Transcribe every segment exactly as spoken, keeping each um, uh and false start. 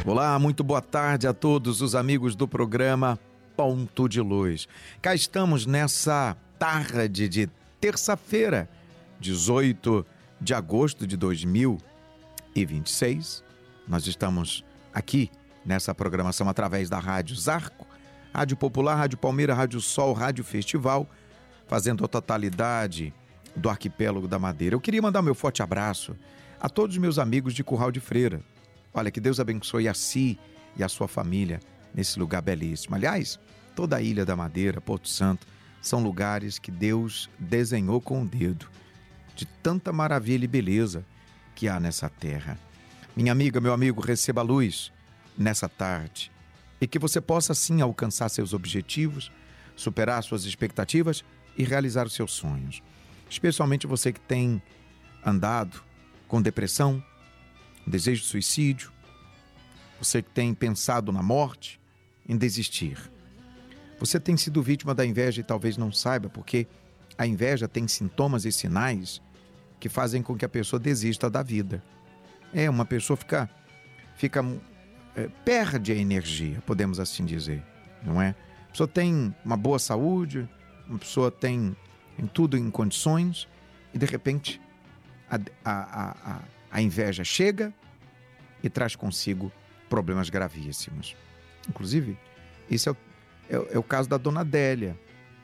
Olá, muito boa tarde a todos os amigos do programa Ponto de Luz. Cá estamos nessa tarde de terça-feira, dezoito de agosto de dois mil e vinte e seis. Nós estamos aqui nessa programação através da Rádio Zarco, Rádio Popular, Rádio Palmeira, Rádio Sol, Rádio Festival, fazendo a totalidade do arquipélago da Madeira. Eu queria mandar meu forte abraço a todos os meus amigos de Curral de Freira. Olha, que Deus abençoe a si e a sua família nesse lugar belíssimo. Aliás, toda a Ilha da Madeira, Porto Santo, são lugares que Deus desenhou com o dedo, de tanta maravilha e beleza que há nessa terra. Minha amiga, meu amigo, receba a luz nessa tarde e que você possa, sim, alcançar seus objetivos, superar suas expectativas e realizar os seus sonhos. Especialmente você que tem andado com depressão, desejo de suicídio, você que tem pensado na morte, em desistir. Você tem sido vítima da inveja e talvez não saiba, porque a inveja tem sintomas e sinais que fazem com que a pessoa desista da vida. É, uma pessoa fica, fica é, perde a energia, podemos assim dizer, não é? A pessoa tem uma boa saúde, uma pessoa tem, tem tudo em condições e de repente a, a, a, a A inveja chega e traz consigo problemas gravíssimos. Inclusive, esse é o, é, é o caso da dona Adélia.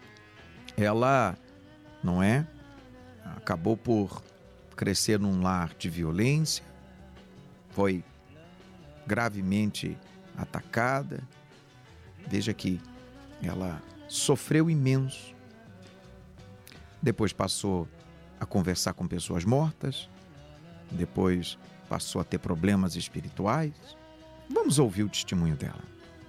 Ela, não é? Acabou por crescer num lar de violência, foi gravemente atacada. Veja que ela sofreu imenso. Depois passou a conversar com pessoas mortas. Depois passou a ter problemas espirituais. Vamos ouvir o testemunho dela.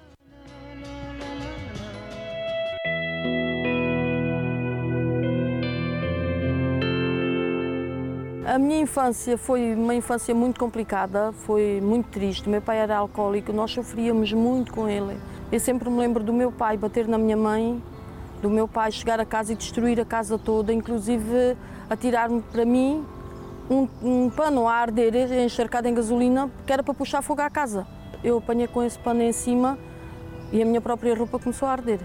A minha infância foi uma infância muito complicada, foi muito triste. Meu pai era alcoólico, nós sofríamos muito com ele. Eu sempre me lembro do meu pai bater na minha mãe, do meu pai chegar a casa e destruir a casa toda, inclusive atirar-me para mim Um, um pano a arder, encharcado em gasolina, que era para puxar fogo à casa. Eu apanhei com esse pano em cima e a minha própria roupa começou a arder.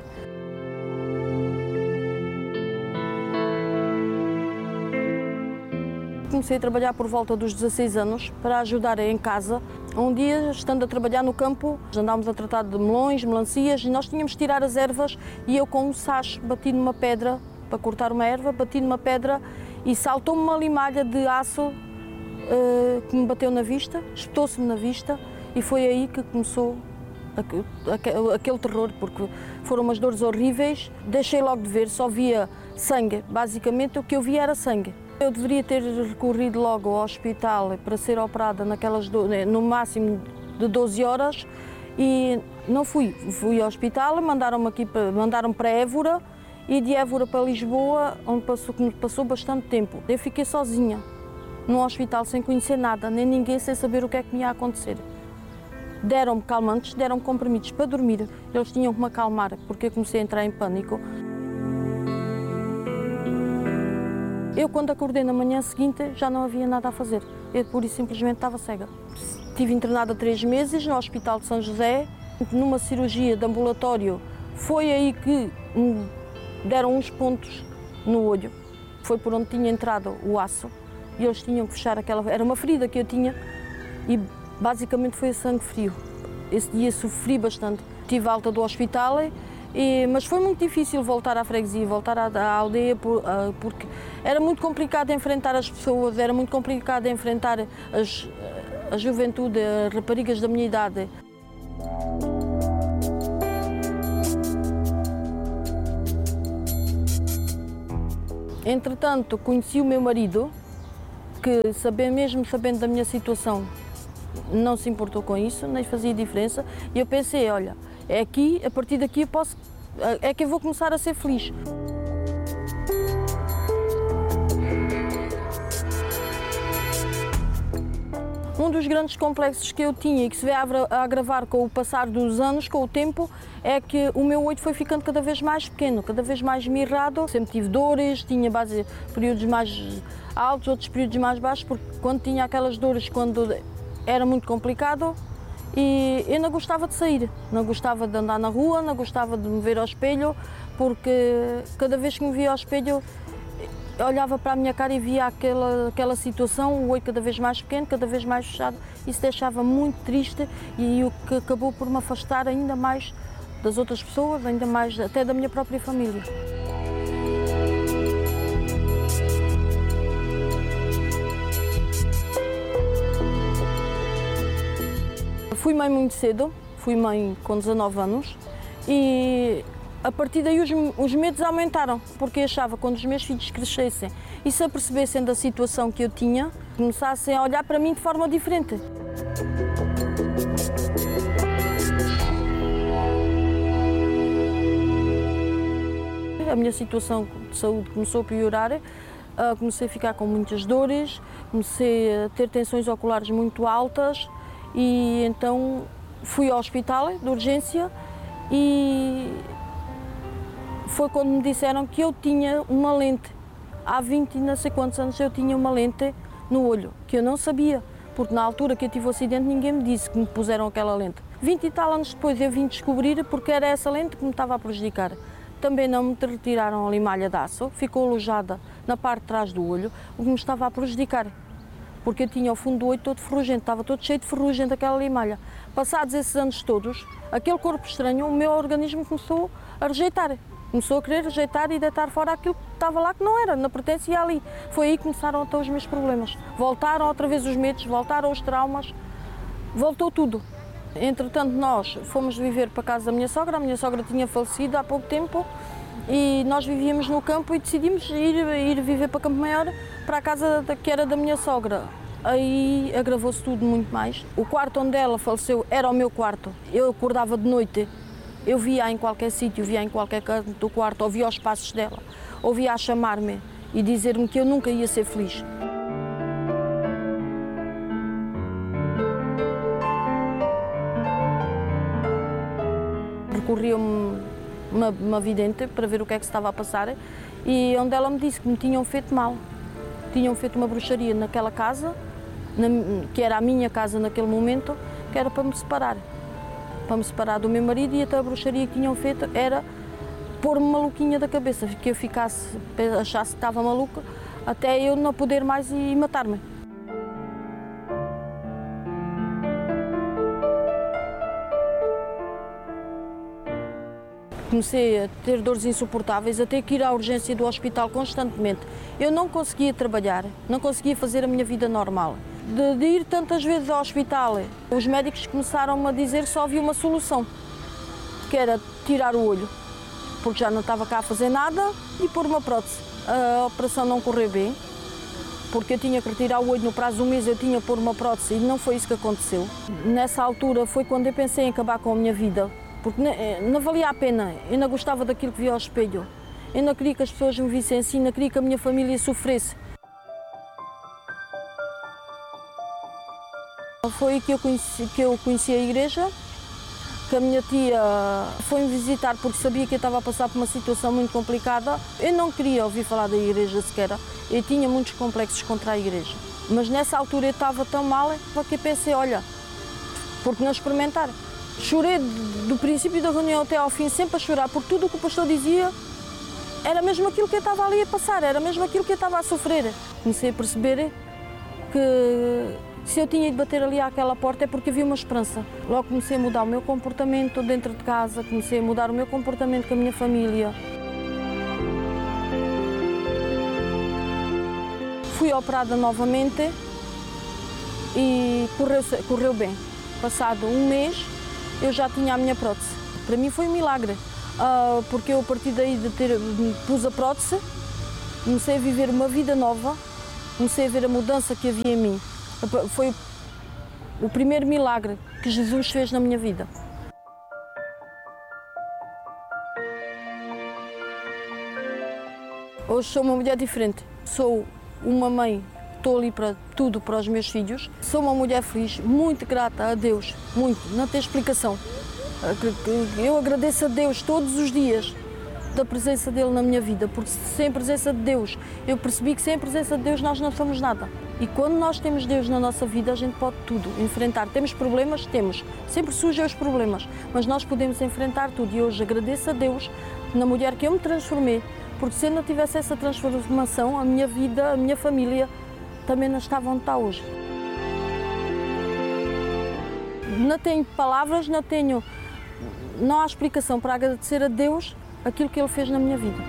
Comecei a trabalhar por volta dos dezasseis anos para ajudar em casa. Um dia, estando a trabalhar no campo, andávamos a tratar de melões, melancias e nós tínhamos de tirar as ervas e eu com um sacho bati numa pedra para cortar uma erva, bati numa pedra e saltou-me uma limalha de aço uh, que me bateu na vista, espetou-se-me na vista e foi aí que começou aquele, aquele terror, porque foram umas dores horríveis. Deixei logo de ver, só via sangue, basicamente o que eu via era sangue. Eu deveria ter recorrido logo ao hospital para ser operada naquelas do, no máximo de doze horas e não fui. Fui ao hospital, mandaram-me aqui, mandaram-me para Évora, e de Évora para Lisboa, onde passou, passou bastante tempo. Eu fiquei sozinha, num hospital, sem conhecer nada, nem ninguém, sem saber o que é que me ia acontecer. Deram-me calmantes, deram-me comprimidos para dormir. Eles tinham que me acalmar, porque eu comecei a entrar em pânico. Eu, quando acordei na manhã seguinte, já não havia nada a fazer. Eu, pura e simplesmente, estava cega. Estive internada três meses no Hospital de São José, numa cirurgia de ambulatório. Foi aí que deram uns pontos no olho, foi por onde tinha entrado o aço e eles tinham que fechar aquela... Era uma ferida que eu tinha e basicamente foi a sangue frio. Esse dia sofri bastante, tive alta do hospital, e, mas foi muito difícil voltar à freguesia, voltar à, à aldeia, por, uh, porque era muito complicado enfrentar as pessoas, era muito complicado enfrentar as, a juventude, as raparigas da minha idade. Entretanto, conheci o meu marido, que sabendo, mesmo sabendo da minha situação, não se importou com isso, nem fazia diferença. E eu pensei, olha, é aqui, a partir daqui eu posso, é que eu vou começar a ser feliz. Um dos grandes complexos que eu tinha e que se vê a agravar com o passar dos anos, com o tempo, é que o meu olho foi ficando cada vez mais pequeno, cada vez mais mirrado. Sempre tive dores, tinha base, períodos mais altos, outros períodos mais baixos, porque quando tinha aquelas dores, quando era muito complicado, E eu não gostava de sair, não gostava de andar na rua, não gostava de me ver ao espelho, porque cada vez que me via ao espelho, eu olhava para a minha cara e via aquela, aquela situação, o olho cada vez mais pequeno, cada vez mais fechado. Isso deixava muito triste e o que acabou por me afastar ainda mais das outras pessoas, ainda mais até da minha própria família. Fui mãe muito cedo, fui mãe com dezanove anos e a partir daí os, os medos aumentaram, porque eu achava que quando os meus filhos crescessem e se apercebessem da situação que eu tinha, começassem a olhar para mim de forma diferente. A minha situação de saúde começou a piorar, comecei a ficar com muitas dores, comecei a ter tensões oculares muito altas e então fui ao hospital de urgência e foi quando me disseram que eu tinha uma lente. Há vinte e não sei quantos anos eu tinha uma lente no olho, que eu não sabia, porque na altura que eu tive o acidente ninguém me disse que me puseram aquela lente. vinte e tal anos depois eu vim descobrir porque era essa lente que me estava a prejudicar. Também não me retiraram a limalha de aço, ficou alojada na parte de trás do olho, o que me estava a prejudicar, porque eu tinha o fundo do olho todo ferrugento, estava todo cheio de ferrugem daquela limalha. Passados esses anos todos, aquele corpo estranho, o meu organismo começou a rejeitar. Começou a querer rejeitar e deitar fora aquilo que estava lá que não era, não pertencia ali. Foi aí que começaram até os meus problemas. Voltaram outra vez os medos, voltaram os traumas, voltou tudo. Entretanto, nós fomos viver para a casa da minha sogra, a minha sogra tinha falecido há pouco tempo e nós vivíamos no campo e decidimos ir, ir viver para Campo Maior, para a casa que era da minha sogra. Aí agravou-se tudo muito mais. O quarto onde ela faleceu era o meu quarto. Eu acordava de noite, eu via em qualquer sítio, via em qualquer canto do quarto, ouvia os passos dela, ouvia a chamar-me e dizer-me que eu nunca ia ser feliz. Recorri-me uma, uma vidente para ver o que é que se estava a passar e onde ela me disse que me tinham feito mal. Tinham feito uma bruxaria naquela casa, na, que era a minha casa naquele momento, que era para me separar. Para me separar do meu marido e até a bruxaria que tinham feito era pôr-me maluquinha da cabeça, que eu ficasse, achasse que estava maluca, até eu não poder mais e matar-me. Comecei a ter dores insuportáveis, a ter que ir à urgência do hospital constantemente. Eu não conseguia trabalhar, não conseguia fazer a minha vida normal. De, de ir tantas vezes ao hospital, os médicos começaram-me a dizer que só havia uma solução, que era tirar o olho, porque já não estava cá a fazer nada, e pôr uma prótese. A operação não correu bem, porque eu tinha que retirar o olho no prazo de um mês, eu tinha que pôr uma prótese e não foi isso que aconteceu. Nessa altura foi quando eu pensei em acabar com a minha vida. Porque não valia a pena, eu não gostava daquilo que via ao espelho. Eu não queria que as pessoas me vissem assim, não queria que a minha família sofresse. Foi aí que eu conheci, que eu conheci a igreja, que a minha tia foi-me visitar porque sabia que eu estava a passar por uma situação muito complicada. Eu não queria ouvir falar da igreja sequer, eu tinha muitos complexos contra a igreja. Mas nessa altura eu estava tão mal que eu pensei, olha, por que não experimentar? Chorei do princípio da reunião até ao fim, sempre a chorar, porque tudo o que o pastor dizia era mesmo aquilo que eu estava ali a passar, era mesmo aquilo que eu estava a sofrer. Comecei a perceber que se eu tinha ido bater ali àquela porta é porque havia uma esperança. Logo comecei a mudar o meu comportamento dentro de casa, comecei a mudar o meu comportamento com a minha família. Fui operada novamente e correu, correu bem. Passado um mês, eu já tinha a minha prótese. Para mim foi um milagre, porque eu a partir daí de ter, pus a prótese, comecei a viver uma vida nova, comecei a ver a mudança que havia em mim. Foi o primeiro milagre que Jesus fez na minha vida. Hoje sou uma mulher diferente, sou uma mãe, estou ali para tudo para os meus filhos. Sou uma mulher feliz, muito grata a Deus, muito, não tem explicação. Eu agradeço a Deus todos os dias da presença dele na minha vida, porque sem presença de Deus, eu percebi que sem presença de Deus nós não somos nada. E quando nós temos Deus na nossa vida, a gente pode tudo enfrentar. Temos problemas? Temos. Sempre surgem os problemas, mas nós podemos enfrentar tudo. E hoje agradeço a Deus na mulher que eu me transformei, porque se eu não tivesse essa transformação, a minha vida, a minha família também não estava onde está hoje. Não tenho palavras, não tenho... Não há explicação para agradecer a Deus aquilo que Ele fez na minha vida.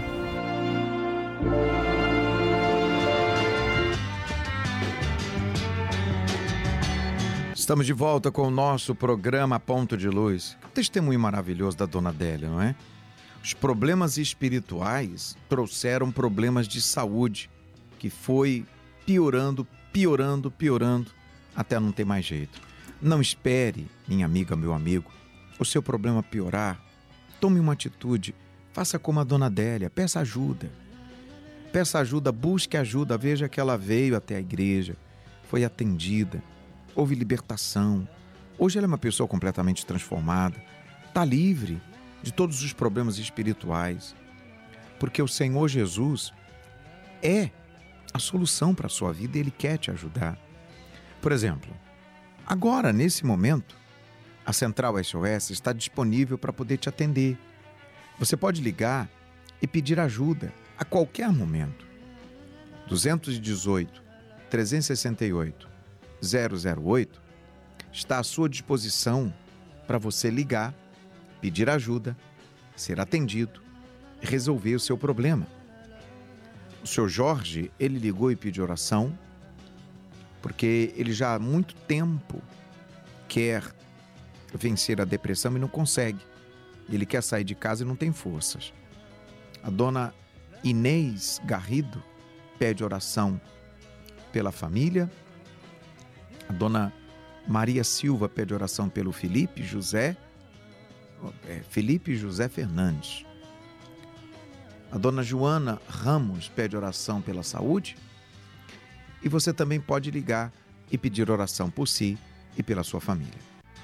Estamos de volta com o nosso programa Ponto de Luz. Um testemunho maravilhoso da Dona Adélia, não é? Os problemas espirituais trouxeram problemas de saúde, que foi piorando, piorando, piorando, até não ter mais jeito. Não espere, minha amiga, meu amigo, o seu problema piorar. Tome uma atitude, faça como a Dona Adélia, peça ajuda. Peça ajuda, busque ajuda, veja que ela veio até a igreja, foi atendida, houve libertação. Hoje ela é uma pessoa completamente transformada, está livre de todos os problemas espirituais, porque o Senhor Jesus é a solução para a sua vida e Ele quer te ajudar. Por exemplo, agora, nesse momento, a Central S O S está disponível para poder te atender. Você pode ligar e pedir ajuda a qualquer momento. dois um oito, três seis oito, zero zero oito está à sua disposição para você ligar, pedir ajuda, ser atendido e resolver o seu problema. O senhor Jorge, ele ligou e pediu oração, porque ele já há muito tempo quer vencer a depressão e não consegue. Ele quer sair de casa e não tem forças. A dona Inês Garrido pede oração pela família. A dona Maria Silva pede oração pelo Felipe José, é, Felipe José Fernandes. A dona Joana Ramos pede oração pela saúde. E você também pode ligar e pedir oração por si e pela sua família.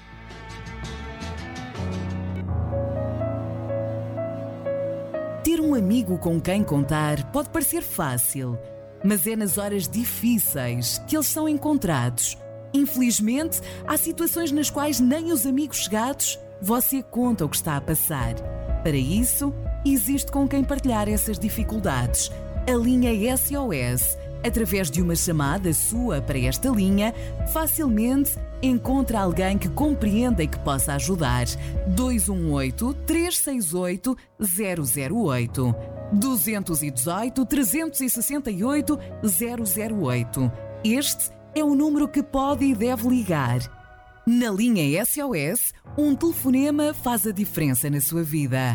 Ter um amigo com quem contar pode parecer fácil, mas é nas horas difíceis que eles são encontrados. Infelizmente, há situações nas quais nem os amigos chegados você conta o que está a passar. Para isso, existe com quem partilhar essas dificuldades. A linha S O S, através de uma chamada sua para esta linha, facilmente encontra alguém que compreenda e que possa ajudar. dois um oito, três seis oito, zero zero oito. dois um oito, três seis oito, zero zero oito. Este é o número que pode e deve ligar. Na linha S O S, um telefonema faz a diferença na sua vida.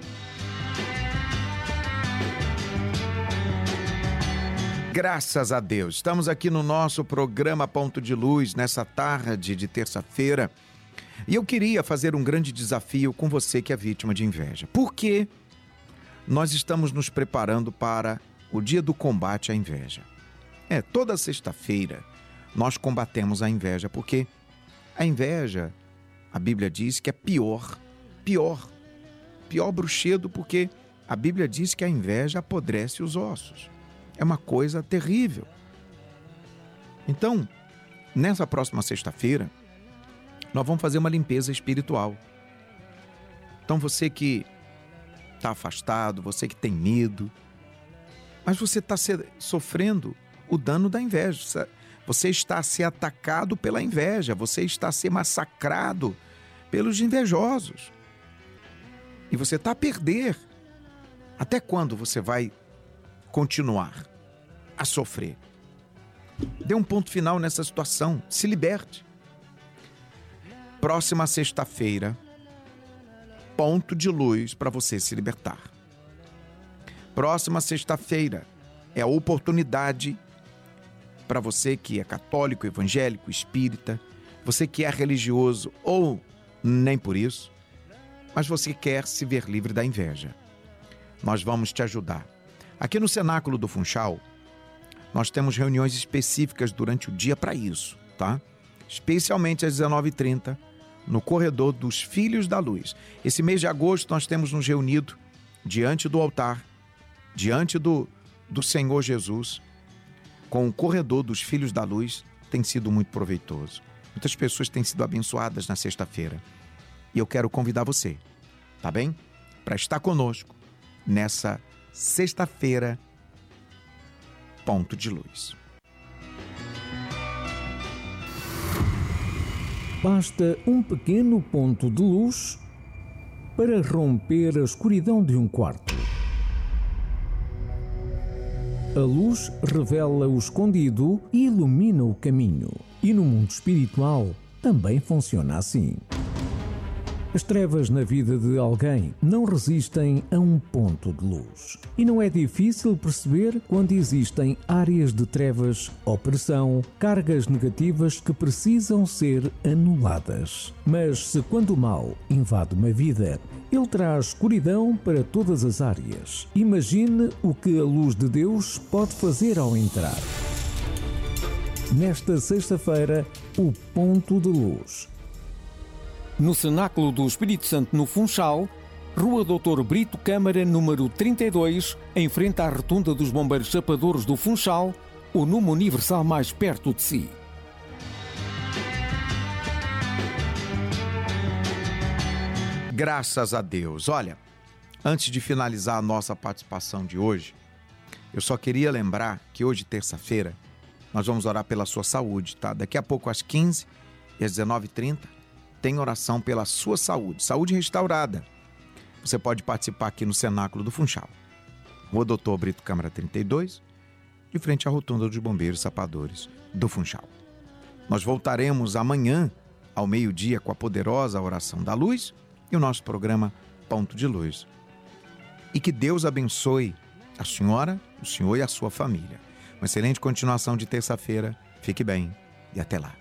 Graças a Deus, estamos aqui no nosso programa Ponto de Luz, nessa tarde de terça-feira. E eu queria fazer um grande desafio com você que é vítima de inveja. Porque nós estamos nos preparando para o dia do combate à inveja. É, toda sexta-feira nós combatemos a inveja, porque a inveja, a Bíblia diz que é pior, pior, pior bruxedo, porque a Bíblia diz que a inveja apodrece os ossos. É uma coisa terrível. Então, nessa próxima sexta-feira, nós vamos fazer uma limpeza espiritual. Então, você que está afastado, você que tem medo, mas você está sofrendo o dano da inveja. Você está a ser atacado pela inveja, você está a ser massacrado pelos invejosos. E você está a perder. Até quando você vai continuar a sofrer? Dê um ponto final nessa situação, se liberte. Próxima sexta-feira, ponto de luz para você se libertar. Próxima sexta-feira é a oportunidade para você que é católico, evangélico, espírita, você que é religioso ou nem por isso, mas você quer se ver livre da inveja. Nós vamos te ajudar. Aqui no Cenáculo do Funchal, nós temos reuniões específicas durante o dia para isso, tá? Especialmente às dezenove e trinta, no corredor dos Filhos da Luz. Esse mês de agosto nós temos nos reunido diante do altar, diante do, do Senhor Jesus, com o corredor dos Filhos da Luz tem sido muito proveitoso. Muitas pessoas têm sido abençoadas na sexta-feira. E eu quero convidar você, tá bem? Para estar conosco nessa sexta-feira, Ponto de Luz. Basta um pequeno ponto de luz para romper a escuridão de um quarto. A luz revela o escondido e ilumina o caminho. E no mundo espiritual também funciona assim. As trevas na vida de alguém não resistem a um ponto de luz. E não é difícil perceber quando existem áreas de trevas, opressão, cargas negativas que precisam ser anuladas. Mas se quando o mal invade uma vida, ele traz escuridão para todas as áreas. Imagine o que a luz de Deus pode fazer ao entrar. Nesta sexta-feira, o ponto de luz. No Cenáculo do Espírito Santo, no Funchal, Rua doutor Brito Câmara, número trinta e dois, em frente à Rotunda dos Bombeiros Sapadores do Funchal, o número universal mais perto de si. Graças a Deus. Olha, antes de finalizar a nossa participação de hoje, eu só queria lembrar que hoje, terça-feira, nós vamos orar pela sua saúde, tá? Daqui a pouco, às quinze e às dezenove e trinta, tem oração pela sua saúde, saúde restaurada. Você pode participar aqui no Cenáculo do Funchal. Rua doutor Brito Câmara trinta e dois, de frente à Rotunda dos Bombeiros Sapadores do Funchal. Nós voltaremos amanhã, ao meio-dia, com a poderosa oração da luz e o nosso programa Ponto de Luz. E que Deus abençoe a senhora, o senhor e a sua família. Uma excelente continuação de terça-feira. Fique bem e até lá.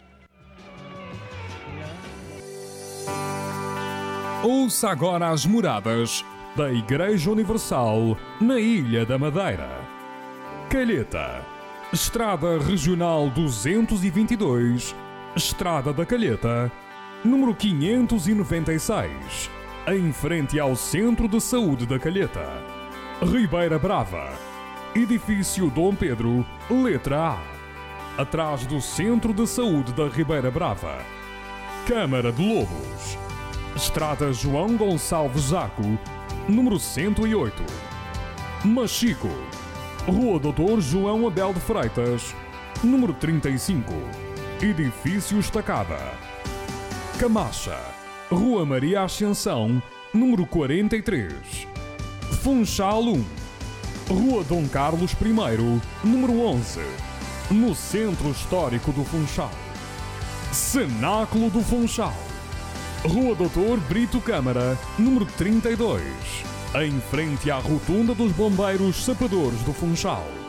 Ouça agora as moradas da Igreja Universal na Ilha da Madeira. Calheta, Estrada Regional duzentos e vinte e dois, Estrada da Calheta, número quinhentos e noventa e seis, em frente ao Centro de Saúde da Calheta. Ribeira Brava, Edifício Dom Pedro, letra A, atrás do Centro de Saúde da Ribeira Brava. Câmara de Lobos, Estrada João Gonçalves Zaco, número cento e oito. Machico, Rua doutor João Abel de Freitas, número trinta e cinco, Edifício Estacada. Camacha, Rua Maria Ascensão, número quarenta e três. Funchal um, Rua Dom Carlos primeiro, número onze, no Centro Histórico do Funchal. Cenáculo do Funchal, Rua doutor Brito Câmara, número trinta e dois, em frente à Rotunda dos Bombeiros Sapadores do Funchal.